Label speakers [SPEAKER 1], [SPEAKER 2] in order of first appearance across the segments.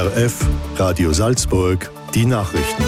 [SPEAKER 1] ORF, Radio Salzburg, die Nachrichten.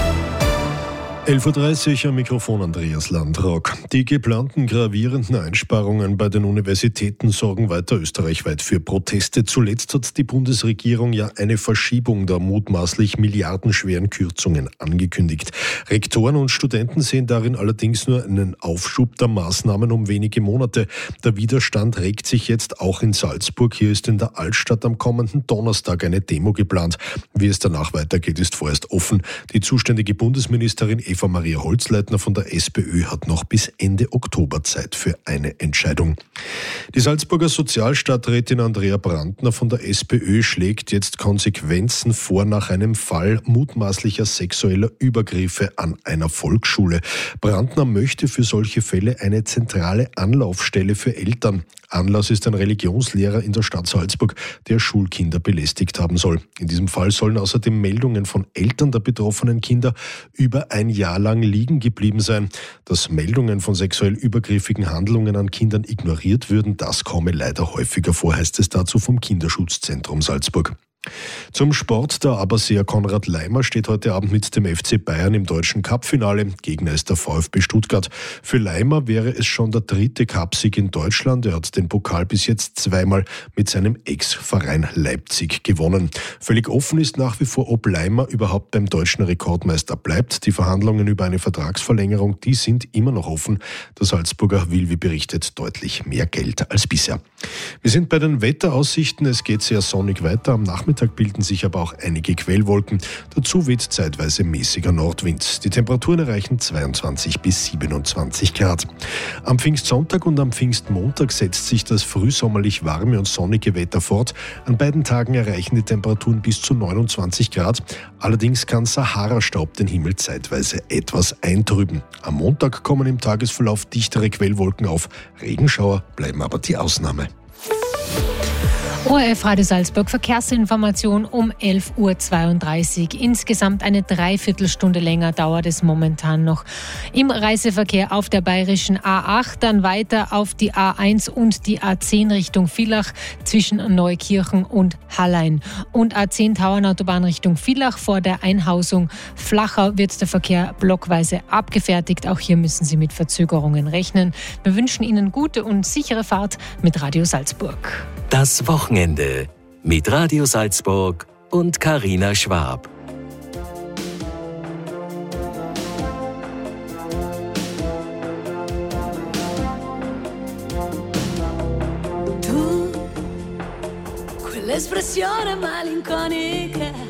[SPEAKER 1] 11.30 Uhr am Mikrofon Andreas Landrock. Die geplanten gravierenden Einsparungen bei den Universitäten sorgen weiter österreichweit für Proteste. Zuletzt hat die Bundesregierung ja eine Verschiebung der mutmaßlich milliardenschweren Kürzungen angekündigt. Rektoren und Studenten sehen darin allerdings nur einen Aufschub der Maßnahmen um wenige Monate. Der Widerstand regt sich jetzt auch in Salzburg. Hier ist in der Altstadt am kommenden Donnerstag eine Demo geplant. Wie es danach weitergeht, ist vorerst offen. Die zuständige Bundesministerin Eva Maria Holzleitner von der SPÖ hat noch bis Ende Oktober Zeit für eine Entscheidung. Die Salzburger Sozialstadträtin Andrea Brandner von der SPÖ schlägt jetzt Konsequenzen vor nach einem Fall mutmaßlicher sexueller Übergriffe an einer Volksschule. Brandner möchte für solche Fälle eine zentrale Anlaufstelle für Eltern. Anlass ist ein Religionslehrer in der Stadt Salzburg, der Schulkinder belästigt haben soll. In diesem Fall sollen außerdem Meldungen von Eltern der betroffenen Kinder über ein Jahr lang liegen geblieben sein. Dass Meldungen von sexuell übergriffigen Handlungen an Kindern ignoriert würden, das komme leider häufiger vor, heißt es dazu vom Kinderschutzzentrum Salzburg. Zum Sport. Der Aberseer Konrad Laimer steht heute Abend mit dem FC Bayern im deutschen Cup-Finale. Gegner ist der VfB Stuttgart. Für Laimer wäre es schon der 3. Cupsieg in Deutschland. Er hat den Pokal bis jetzt zweimal mit seinem Ex-Verein Leipzig gewonnen. Völlig offen ist nach wie vor, ob Laimer überhaupt beim deutschen Rekordmeister bleibt. Die Verhandlungen über eine Vertragsverlängerung, die sind immer noch offen. Der Salzburger will, wie berichtet, deutlich mehr Geld als bisher. Wir sind bei den Wetteraussichten. Es geht sehr sonnig weiter. Am Nachmittag bilden sich aber auch einige Quellwolken. Dazu weht zeitweise mäßiger Nordwind. Die Temperaturen erreichen 22 bis 27 Grad. Am Pfingstsonntag und am Pfingstmontag setzt sich das frühsommerlich warme und sonnige Wetter fort. An beiden Tagen erreichen die Temperaturen bis zu 29 Grad. Allerdings kann Sahara-Staub den Himmel zeitweise etwas eintrüben. Am Montag kommen im Tagesverlauf dichtere Quellwolken auf. Regenschauer bleiben aber die Ausnahme.
[SPEAKER 2] ORF Radio Salzburg, Verkehrsinformation um 11.32 Uhr. Insgesamt eine Dreiviertelstunde länger dauert es momentan noch im Reiseverkehr auf der bayerischen A8, dann weiter auf die A1 und die A10 Richtung Villach zwischen Neukirchen und Hallein. Und A10 Tauernautobahn Richtung Villach vor der Einhausung Flachau wird der Verkehr blockweise abgefertigt. Auch hier müssen Sie mit Verzögerungen rechnen. Wir wünschen Ihnen gute und sichere Fahrt mit Radio Salzburg.
[SPEAKER 3] Das Wochenende mit Radio Salzburg und Carina Schwab.
[SPEAKER 4] Tu, quell'espressione malinconica